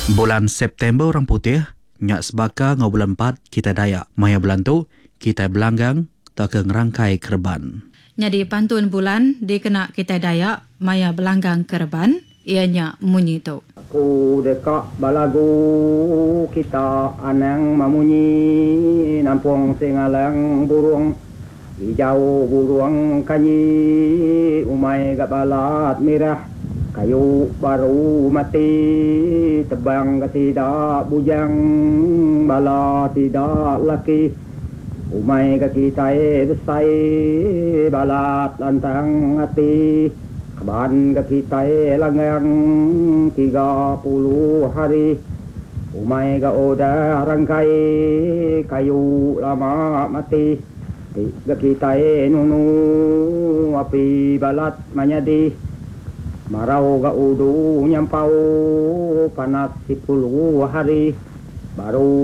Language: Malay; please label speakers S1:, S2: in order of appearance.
S1: Bulan September orang putih, nyak sebaka ngau bulan 4 kita Dayak. Maya bulan tu, kita belanggang tak ke ngerangkai kerban.
S2: Jadi pantun bulan dikena kita Dayak, maya belanggang kerban, ianya munyi tu.
S3: Ku dekak balagu kita anang mamunyi nampung singalang burung hijau burung kanyi umai gak balat merah kayu baru mati tebang tidak bujang bala tidak laki umai gak kita besai balat lantang hati kaban gak kita langgang 30 hari umai gak udah rangkai kayu lama mati gak kita nunu api balat manyadi marau gak udu nyampau panas 10 hari baru